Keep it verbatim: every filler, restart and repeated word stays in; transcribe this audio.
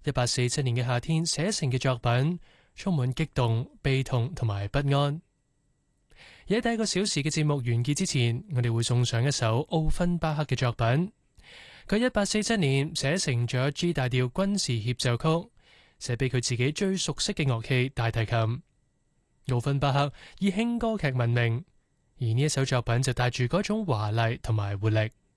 一八四七年嘅夏天寫成嘅作品，充滿激動、悲痛同埋不安。而喺第一個小時嘅節目完結之前，我哋會送上一首奧芬巴克嘅作品。佢一八四七年寫成咗 G 大調軍事協奏曲，寫俾佢自己最熟悉嘅樂器大提琴。奧芬巴克以輕歌劇聞名，而呢一首作品就帶住嗰種華麗同埋活力。